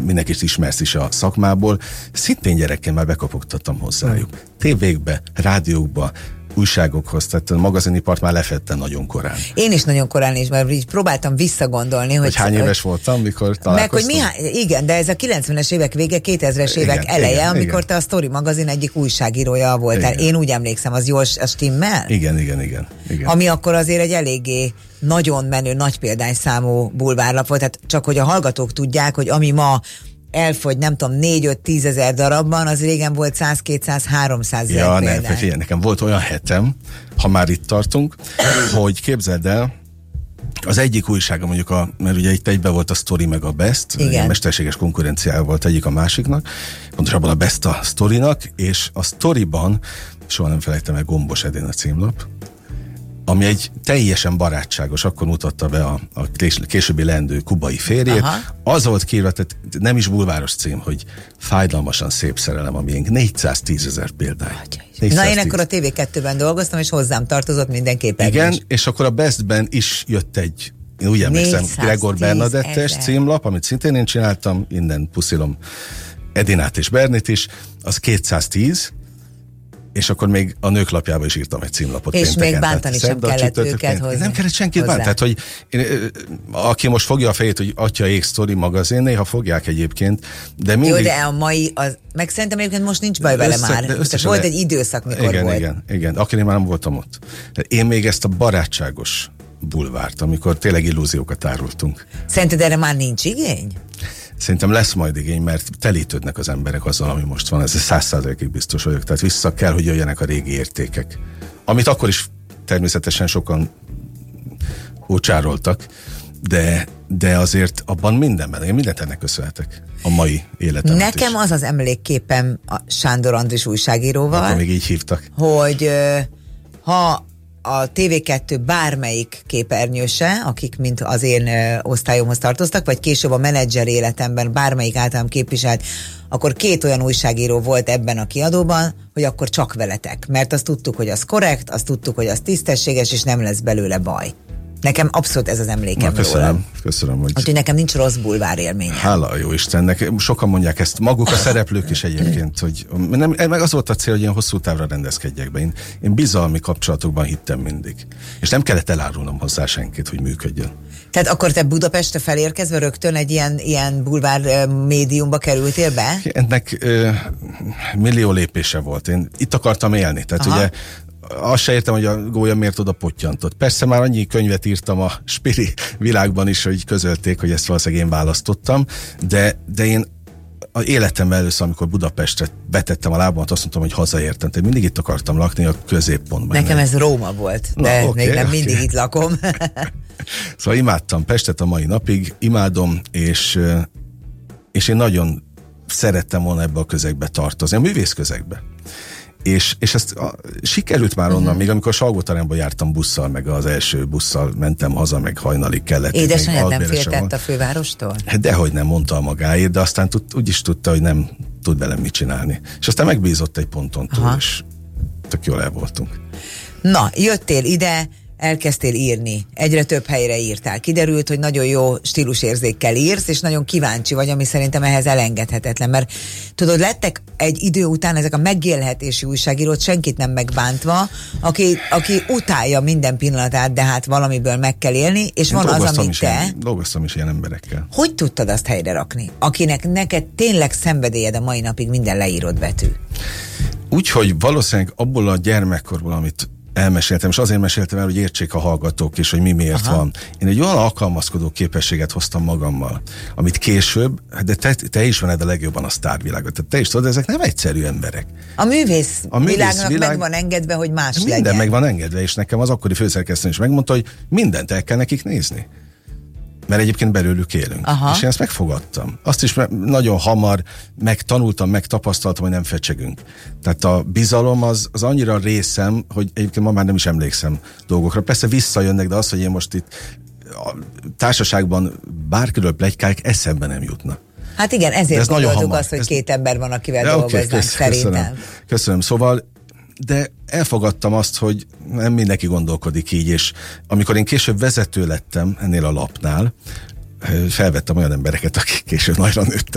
mindenkit ismersz is a szakmából, szintén gyerekként már bekopogtattam hozzájuk. Tévékbe, rádiókba, újságokhoz, tehát a magazinipart már lefettem nagyon korán. Én is nagyon korán is, mert így próbáltam visszagondolni, hogy hány éves voltam, mikor találkoztunk? Meg, hogy igen, de ez a 90-es évek vége, 2000-es évek eleje, amikor te a Story magazin egyik újságírója voltál. Én úgy emlékszem, az jól stimmel? Igen. Ami akkor azért egy eléggé nagyon menő, nagy példányszámú bulvárlap volt, tehát csak hogy a hallgatók tudják, hogy ami ma elfogy, nem tudom, 4-5-10 ezer darabban, az régen volt 100-200-300 ezer példány. Nekem volt olyan hetem, ha már itt tartunk, hogy képzeld el, az egyik újsága mondjuk, mert ugye itt egyben volt a Story meg a Best, mesterséges konkurenciája volt egyik a másiknak, pontosabban a Best a Storynak, és a Storyban, soha nem felejtem el, Gombos Edén a címlap, ami egy teljesen barátságos, akkor mutatta be a későbbi leendő kubai férjét. Az volt kiírva, tehát nem is bulváros cím, hogy fájdalmasan szép szerelem, amilyen 410 000 példány. 410. Na, én akkor a TV2-ben dolgoztam, és hozzám tartozott mindenképpen. Igen, és akkor a Bestben is jött egy, én úgy emlékszem, Gregor Bernadettes címlap, amit szintén én csináltam, innen puszilom Edinát és Bernit is, az 210, és akkor még a Nők lapjába is írtam egy címlapot. És még bántani sem kellett őket hozzá. Nem kellett senkit bántani. Tehát, hogy aki most fogja a fejét, hogy Atya ég Story magazin, néha fogják egyébként, de mindig... Jó, de a mai, meg szerintem egyébként most nincs baj vele már. Tehát volt egy időszak, mikor volt. Igen, akinél már nem voltam ott. De én még ezt a barátságos bulvárt, amikor tényleg illúziókat árultunk. Szerinted erre már nincs igény? Szerintem lesz majd igény, mert telítődnek az emberek azzal, ami most van. Ez 100%-ig biztos vagyok. Tehát vissza kell, hogy jöjjenek a régi értékek. Amit akkor is természetesen sokan ócsároltak, de azért abban mindenben, én mindent ennek köszönhetek a mai életemben. Nekem is. Az az emlékképem a Sándor Andris újságíróval. Akkor még így hívtak. Hogy ha a TV2 bármelyik képernyőse, akik mint az én osztályomhoz tartoztak, vagy később a menedzser életemben bármelyik általam képviselt, akkor 2 olyan újságíró volt ebben a kiadóban, hogy akkor csak veletek. Mert azt tudtuk, hogy az korrekt, azt tudtuk, hogy az tisztességes, és nem lesz belőle baj. Nekem abszolút ez az emlékem róla. Köszönöm, hogy... Úgyhogy nekem nincs rossz bulvár élményem. Hála a jó Istennek. Sokan mondják ezt, maguk a szereplők is egyébként, hogy meg az volt a cél, hogy ilyen hosszú távra rendezkedjek be. Én bizalmi kapcsolatokban hittem mindig. És nem kellett elárulnom hozzá senkit, hogy működjön. Tehát akkor te Budapestre felérkezve rögtön egy ilyen bulvár médiumba kerültél be? Ennek millió lépése volt. Én itt akartam élni. Tehát ugye azt se értem, hogy a gólya miért oda pottyantott. Persze már annyi könyvet írtam a spiri világban is, hogy közölték, hogy ezt valószínűleg én választottam, de én az életemben először, amikor Budapestre betettem a lábamat, azt mondtam, hogy hazaértem. Tehát mindig itt akartam lakni a középpontban. Nekem ez Róma volt, de még nem mindig itt lakom. Szóval imádtam Pestet a mai napig, imádom, és én nagyon szerettem volna ebbe a közegbe tartozni, a művész közegbe. És ezt sikerült már onnan, még amikor Salgótarjánban jártam busszal, meg az első busszal mentem haza, meg hajnalig kellett. Édesanyád nem féltett a fővárostól? Dehogy nem, mondta a magáért, de aztán úgy is tudta, hogy nem tud velem mit csinálni. És aztán megbízott egy ponton túl, és tök jól el voltunk. Na, jöttél ide, elkezdtél írni, egyre több helyre írtál. Kiderült, hogy nagyon jó stílusérzékkel írsz, és nagyon kíváncsi vagy, ami szerintem ehhez elengedhetetlen, mert tudod, lettek egy idő után ezek a megélhetési újságírót, senkit nem megbántva, aki utálja minden pillanatát, de hát valamiből meg kell élni, és van az, amit te... Dolgoztam is ilyen emberekkel. Hogy tudtad azt helyre rakni? Akinek neked tényleg szenvedélyed a mai napig minden leírott betű. Úgyhogy valószínűleg abból a gyermekkorból, amit elmeséltem, és azért meséltem el, hogy értsék a hallgatók is, hogy mi miért van. Én egy olyan alkalmazkodó képességet hoztam magammal, amit később, de te is vaned a legjobban a sztárvilágot. Tehát te is tudod, ezek nem egyszerű emberek. A művész világnak meg van engedve, hogy más legyen. Minden meg van engedve, és nekem az akkori főszerkesztő is megmondta, hogy mindent el kell nekik nézni. Mert egyébként belőlük élünk. És én ezt megfogadtam. Azt is nagyon hamar megtanultam, megtapasztaltam, hogy nem fecsegünk. Tehát a bizalom az annyira részem, hogy egyébként ma már nem is emlékszem dolgokra. Persze visszajönnek, de az, hogy én most itt a társaságban bárkiről pletykálják, eszembe nem jutna. Hát igen, ezért gondoltuk azt, hogy 2 ember van, akivel dolgoznánk szerintem. Köszönöm. Szóval de elfogadtam azt, hogy nem mindenki gondolkodik így, és amikor én később vezető lettem ennél a lapnál, felvettem olyan embereket, akik később nagyra nőttek.